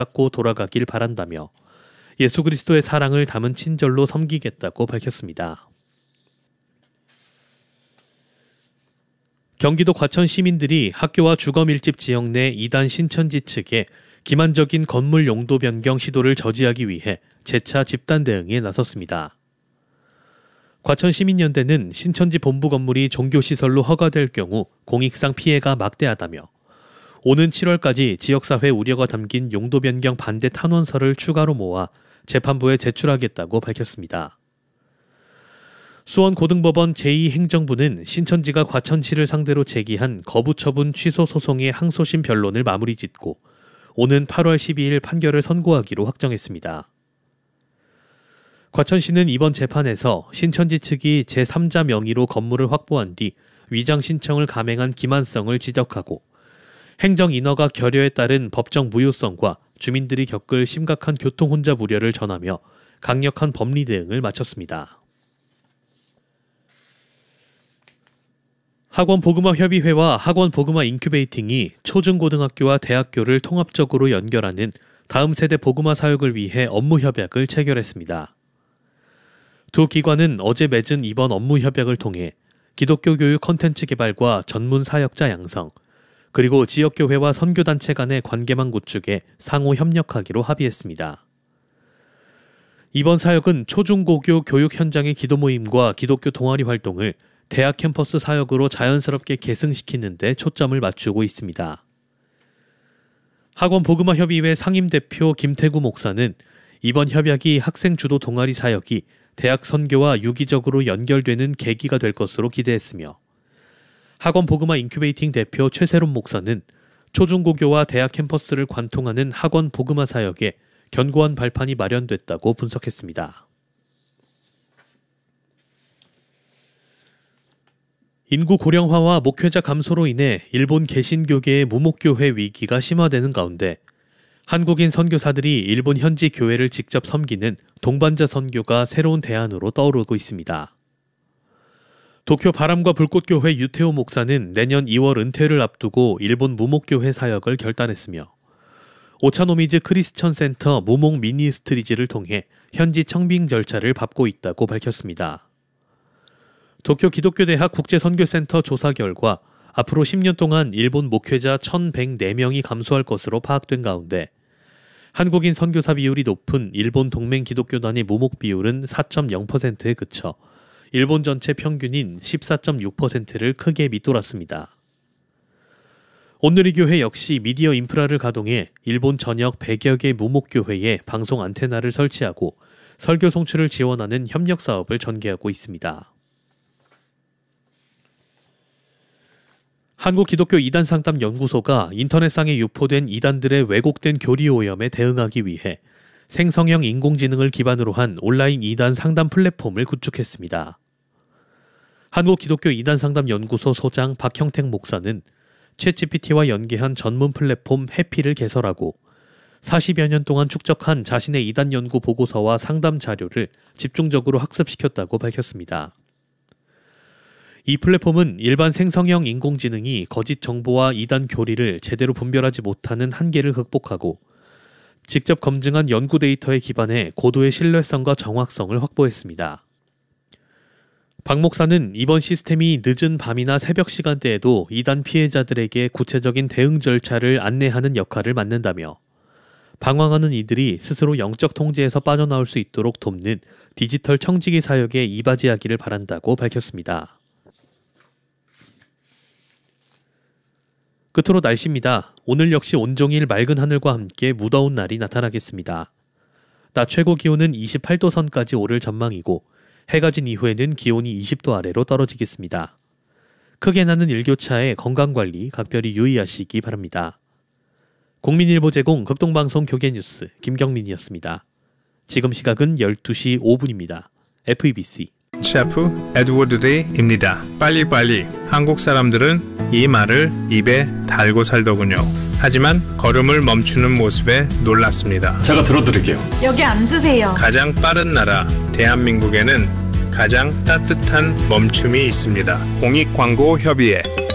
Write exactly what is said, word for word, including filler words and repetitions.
받고 돌아가길 바란다며 예수 그리스도의 사랑을 담은 친절로 섬기겠다고 밝혔습니다. 경기도 과천 시민들이 학교와 주거 밀집 지역 내 이단 신천지 측에 기만적인 건물 용도 변경 시도를 저지하기 위해 재차 집단 대응에 나섰습니다. 과천시민연대는 신천지 본부 건물이 종교시설로 허가될 경우 공익상 피해가 막대하다며 오는 칠월까지 지역사회 우려가 담긴 용도 변경 반대 탄원서를 추가로 모아 재판부에 제출하겠다고 밝혔습니다. 수원고등법원 제이 행정부는 신천지가 과천시를 상대로 제기한 거부처분 취소 소송의 항소심 변론을 마무리 짓고 오는 팔월 십이일 판결을 선고하기로 확정했습니다. 과천시는 이번 재판에서 신천지 측이 제삼자 명의로 건물을 확보한 뒤 위장 신청을 감행한 기만성을 지적하고 행정 인허가 결여에 따른 법적 무효성과 주민들이 겪을 심각한 교통 혼잡 우려를 전하며 강력한 법리 대응을 마쳤습니다. 학원보그마협의회와 학원보그마 인큐베이팅이 초중고등학교와 대학교를 통합적으로 연결하는 다음 세대 보그마 사역을 위해 업무 협약을 체결했습니다. 두 기관은 어제 맺은 이번 업무 협약을 통해 기독교 교육 콘텐츠 개발과 전문 사역자 양성, 그리고 지역교회와 선교단체 간의 관계망 구축에 상호 협력하기로 합의했습니다. 이번 사역은 초중고교 교육 현장의 기도 모임과 기독교 동아리 활동을 대학 캠퍼스 사역으로 자연스럽게 계승시키는 데 초점을 맞추고 있습니다. 학원보그마협의회 상임대표 김태구 목사는 이번 협약이 학생 주도 동아리 사역이 대학 선교와 유기적으로 연결되는 계기가 될 것으로 기대했으며 학원보그마 인큐베이팅 대표 최세롬 목사는 초중고교와 대학 캠퍼스를 관통하는 학원보그마 사역에 견고한 발판이 마련됐다고 분석했습니다. 인구 고령화와 목회자 감소로 인해 일본 개신교계의 무목교회 위기가 심화되는 가운데 한국인 선교사들이 일본 현지 교회를 직접 섬기는 동반자 선교가 새로운 대안으로 떠오르고 있습니다. 도쿄 바람과 불꽃교회 유태호 목사는 내년 이월 은퇴를 앞두고 일본 무목교회 사역을 결단했으며 오차노미즈 크리스천 센터 무목 미니스트리지를 통해 현지 청빙 절차를 밟고 있다고 밝혔습니다. 도쿄 기독교대학 국제선교센터 조사 결과 앞으로 십 년 동안 일본 목회자 천백사 명이 감소할 것으로 파악된 가운데 한국인 선교사 비율이 높은 일본 동맹 기독교단의 무목 비율은 사 점 영 퍼센트에 그쳐 일본 전체 평균인 십사 점 육 퍼센트를 크게 밑돌았습니다. 온누리 교회 역시 미디어 인프라를 가동해 일본 전역 백여 개 무목교회에 방송 안테나를 설치하고 설교 송출을 지원하는 협력 사업을 전개하고 있습니다. 한국기독교 이단상담연구소가 인터넷상에 유포된 이단들의 왜곡된 교리 오염에 대응하기 위해 생성형 인공지능을 기반으로 한 온라인 이단 상담 플랫폼을 구축했습니다. 한국기독교 이단상담연구소 소장 박형택 목사는 챗지피티와 연계한 전문 플랫폼 해피를 개설하고 사십여 년 동안 축적한 자신의 이단 연구 보고서와 상담 자료를 집중적으로 학습시켰다고 밝혔습니다. 이 플랫폼은 일반 생성형 인공지능이 거짓 정보와 이단 교리를 제대로 분별하지 못하는 한계를 극복하고 직접 검증한 연구 데이터에 기반해 고도의 신뢰성과 정확성을 확보했습니다. 박 목사는 이번 시스템이 늦은 밤이나 새벽 시간대에도 이단 피해자들에게 구체적인 대응 절차를 안내하는 역할을 맡는다며 방황하는 이들이 스스로 영적 통제에서 빠져나올 수 있도록 돕는 디지털 청지기 사역에 이바지하기를 바란다고 밝혔습니다. 끝으로 날씨입니다. 오늘 역시 온종일 맑은 하늘과 함께 무더운 날이 나타나겠습니다. 낮 최고 기온은 이십팔 도 선까지 오를 전망이고 해가 진 이후에는 기온이 이십 도 아래로 떨어지겠습니다. 크게 나는 일교차에 건강관리 각별히 유의하시기 바랍니다. 국민일보 제공 극동방송 교계뉴스 김경민이었습니다. 지금 시각은 열두 시 오 분입니다. 에프이비씨 셰프 에드워드 데이입니다. 빨리빨리. 한국 사람들은 이 말을 입에 달고 살더군요. 하지만 걸음을 멈추는 모습에 놀랐습니다. 제가 들어드릴게요. 여기 앉으세요. 가장 빠른 나라 대한민국에는 가장 따뜻한 멈춤이 있습니다. 공익광고협의회